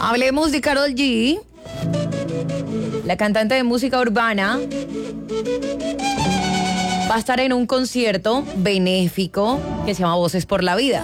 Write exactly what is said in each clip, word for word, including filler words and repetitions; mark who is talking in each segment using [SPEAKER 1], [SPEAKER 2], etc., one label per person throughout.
[SPEAKER 1] Hablemos de Karol G, la cantante de música urbana. Va a estar en un concierto benéfico que se llama Voces por la Vida,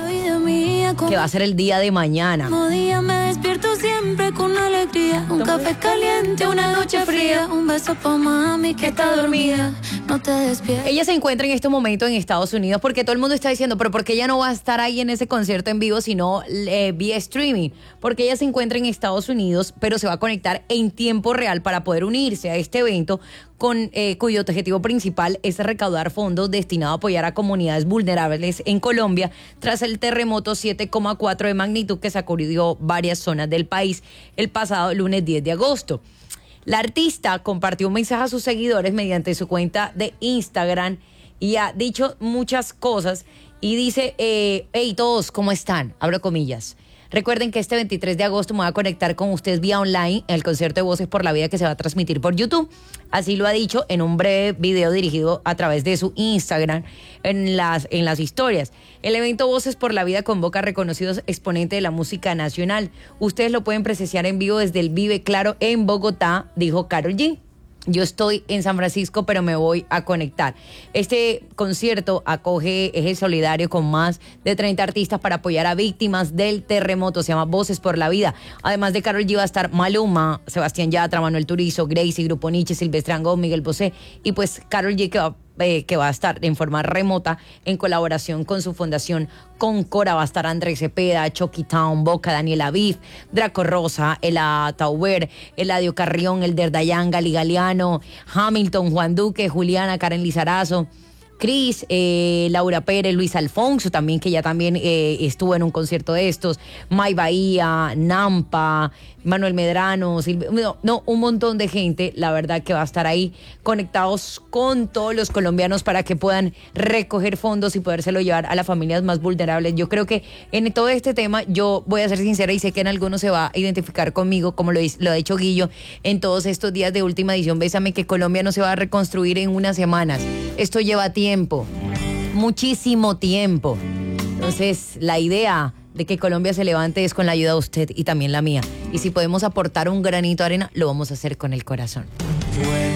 [SPEAKER 1] que va a ser el día de mañana.
[SPEAKER 2] Día me despierto siempre con alegría. Un café caliente, una noche fría. Un beso pa' mami que está dormida. No te despiertes.
[SPEAKER 1] Ella se encuentra en este momento en Estados Unidos porque todo el mundo está diciendo, pero ¿por qué ella no va a estar ahí en ese concierto en vivo sino eh, vía streaming? Porque ella se encuentra en Estados Unidos, pero se va a conectar en tiempo real para poder unirse a este evento con eh, cuyo objetivo principal es recaudar fondos destinados a apoyar a comunidades vulnerables en Colombia tras el terremoto siete coma cuatro de magnitud que sacudió varias zonas del país el pasado lunes diez de agosto. La artista compartió un mensaje a sus seguidores mediante su cuenta de Instagram y ha dicho muchas cosas y dice, eh, hey todos, ¿cómo están? Abro comillas. Recuerden que este veintitrés de agosto me voy a conectar con ustedes vía online en el concierto de Voces por la Vida que se va a transmitir por YouTube. Así lo ha dicho en un breve video dirigido a través de su Instagram en las, en las historias. El evento Voces por la Vida convoca a reconocidos exponentes de la música nacional. Ustedes lo pueden presenciar en vivo desde el Vive Claro en Bogotá, dijo Karol G. Yo estoy en San Francisco, pero me voy a conectar. Este concierto acoge Eje Solidario con más de treinta artistas para apoyar a víctimas del terremoto. Se llama Voces por la Vida. Además de Karol G va a estar Maluma, Sebastián Yatra, Manuel Turizo, Gracie, Grupo Nietzsche, Silvestre Dangond, Miguel Bosé. Y pues Karol G que va Eh, que va a estar en forma remota en colaboración con su fundación Concora. Va a estar Andrés Cepeda, Chucky Town, Boca, Daniela Aviv, Draco Rosa, Ela Tauber, Eladio Carrión, Elder Dayan, Gali Galeano, Hamilton, Juan Duque, Juliana, Karen Lizarazo, Cris, eh, Laura Pérez, Luis Alfonso también, que ya también eh, estuvo en un concierto de estos, May Bahía, Nampa, Manuel Medrano, Silvio, no, no, un montón de gente, la verdad que va a estar ahí conectados con todos los colombianos para que puedan recoger fondos y podérselo llevar a las familias más vulnerables. Yo creo que en todo este tema, yo voy a ser sincera y sé que en algunos se va a identificar conmigo, como lo, lo ha dicho Guillo, en todos estos días de última edición, Bésame, que Colombia no se va a reconstruir en unas semanas. Esto lleva tiempo, muchísimo tiempo. Entonces, la idea de que Colombia se levante es con la ayuda de usted y también la mía. Y si podemos aportar un granito de arena, lo vamos a hacer con el corazón.